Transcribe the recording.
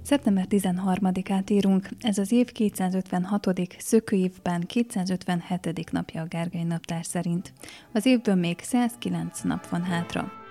Szeptember 13-át írunk, ez az év 256. szökőévben 257. napja a Gergely naptár szerint. Az évből még 109 nap van hátra.